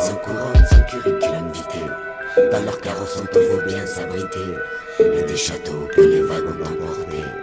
sans couronne, sans curriculum vitae. Dans leur carrosse on peut bien s'abriter, et des châteaux que les vagues ont emportés.